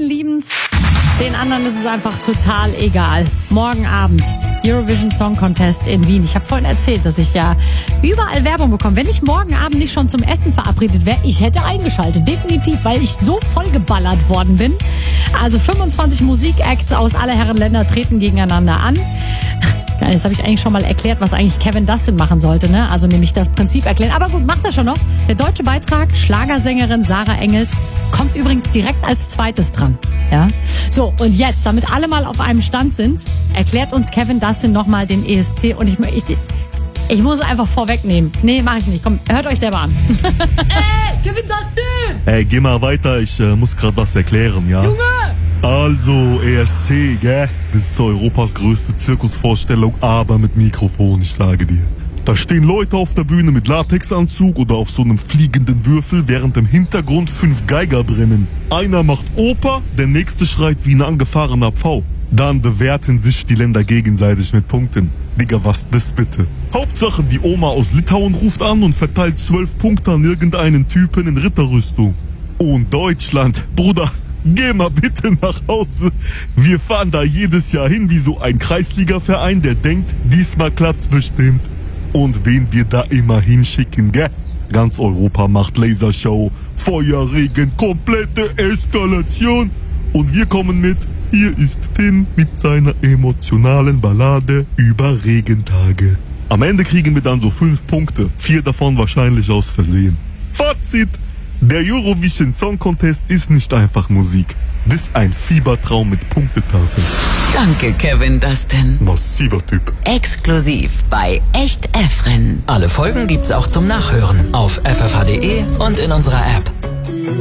lieben's, den anderen ist es einfach total egal. Morgen Abend, Eurovision Song Contest in Wien. Ich habe vorhin erzählt, dass ich ja überall Werbung bekomme. Wenn ich morgen Abend nicht schon zum Essen verabredet wäre, ich hätte eingeschaltet. Definitiv, weil ich so vollgeballert worden bin. Also 25 Musikacts aus aller Herren Länder treten gegeneinander an. Jetzt habe ich eigentlich schon mal erklärt, was eigentlich Kevin Dustin machen sollte, ne? Also nämlich das Prinzip erklären. Aber gut, macht er schon noch. Der deutsche Beitrag, Schlagersängerin Sarah Engels, kommt übrigens direkt als zweites dran. Ja? So, und jetzt, damit alle mal auf einem Stand sind, erklärt uns Kevin Dustin nochmal den ESC. Und ich muss einfach vorwegnehmen. Nee, mach ich nicht. Komm, hört euch selber an. Kevin Dustin! Ey, geh mal weiter, ich muss gerade was erklären, ja? Junge! Also, ESC, gell? Das ist Europas größte Zirkusvorstellung, aber mit Mikrofon, ich sage dir. Da stehen Leute auf der Bühne mit Latexanzug oder auf so einem fliegenden Würfel, während im Hintergrund 5 Geiger brennen. Einer macht Oper, der nächste schreit wie ein angefahrener Pfau. Dann bewerten sich die Länder gegenseitig mit Punkten. Digga, was das bitte? Hauptsache, die Oma aus Litauen ruft an und verteilt 12 Punkte an irgendeinen Typen in Ritterrüstung. Und Deutschland, Bruder, geh mal bitte nach Hause. Wir fahren da jedes Jahr hin wie so ein Kreisligaverein, der denkt, diesmal klappt's bestimmt. Und wen wir da immer hinschicken, gell? Ganz Europa macht Lasershow, Feuerregen, komplette Eskalation. Und wir kommen mit, hier ist Finn mit seiner emotionalen Ballade über Regentage. Am Ende kriegen wir dann so 5 Punkte, 4 davon wahrscheinlich aus Versehen. Fazit: Der Eurovision Song Contest ist nicht einfach Musik. Das ist ein Fiebertraum mit Punktetafel. Danke, Kevin Dustin. Massiver Typ. Exklusiv bei Echt Efren. Alle Folgen gibt's auch zum Nachhören auf ffh.de und in unserer App.